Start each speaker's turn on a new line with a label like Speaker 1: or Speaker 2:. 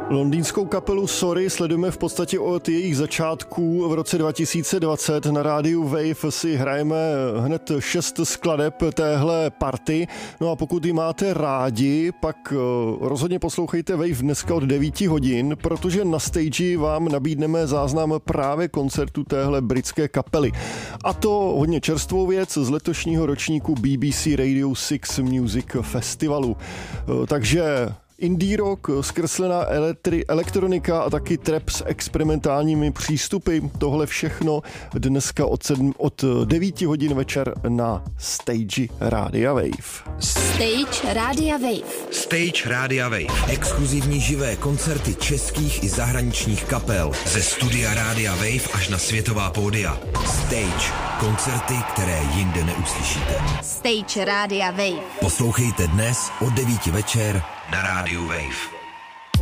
Speaker 1: Londýnskou kapelu Sorry sledujeme v podstatě od jejich začátků v roce 2020. Na rádiu Wave si hrajeme hned 6 skladeb téhle party. No a pokud ji máte rádi, pak rozhodně poslouchejte Wave dneska od 9 hodin, protože na stage vám nabídneme záznam právě koncertu téhle britské kapely. A to hodně čerstvou věc z letošního ročníku BBC Radio 6 Music Festivalu. Takže indie rock, zkreslená elektronika a taky trap s experimentálními přístupy. Tohle všechno dneska od 9 hodin večer na stage Rádia Wave.
Speaker 2: Stage Rádia Wave.
Speaker 3: Stage Rádia Wave. Exkluzivní živé koncerty českých i zahraničních kapel. Ze studia Rádia Wave až na světová pódia. Stage. Koncerty, které jinde neuslyšíte.
Speaker 2: Stage Rádia Wave.
Speaker 3: Poslouchejte dnes od 9 večer na rádiu Wave.